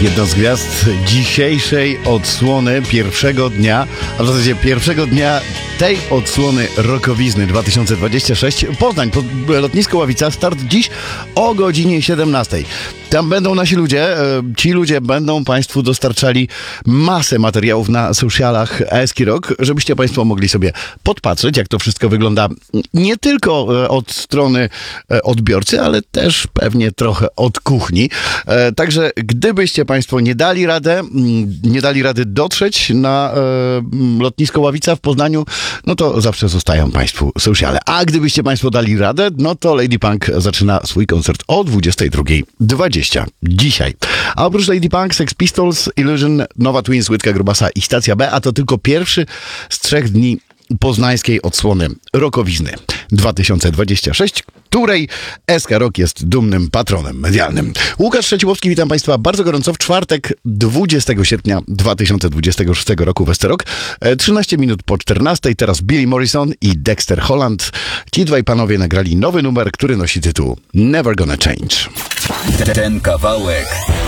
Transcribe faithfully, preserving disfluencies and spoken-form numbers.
Jedna z gwiazd dzisiejszej odsłony pierwszego dnia, a w zasadzie pierwszego dnia tej odsłony Rockowizny dwa tysiące dwudziesty szósty. Poznań, pod lotnisko Ławica, start dziś o godzinie siedemnastej. Tam będą nasi ludzie, ci ludzie będą Państwu dostarczali masę materiałów na socialach Eski Rock, żebyście Państwo mogli sobie podpatrzeć, jak to wszystko wygląda nie tylko od strony odbiorcy, ale też pewnie trochę od kuchni. Także gdybyście Państwo nie dali radę, nie dali rady dotrzeć na lotnisko Ławica w Poznaniu, no to zawsze zostają Państwu sociale. A gdybyście Państwo dali radę, no to Lady Punk zaczyna swój koncert o dwudziestej drugiej dwadzieścia dzisiaj. A oprócz Lady Punk, Sex Pistols, Illusion, Nowa Twins, Łydka Grubasa i Stacja B, a to tylko pierwszy z trzech dni poznańskiej odsłony Rockowizny dwa tysiące dwudziesty szósty, której S K Rock jest dumnym patronem medialnym. Łukasz Trzeciłowski, witam Państwa bardzo gorąco w czwartek, dwudziestego sierpnia dwa tysiące dwudziestego szóstego roku w S C Rock. trzynaście minut po czternastej, teraz Billy Morrison i Dexter Holland. Ci dwaj panowie nagrali nowy numer, który nosi tytuł Never Gonna Change. Ten kawałek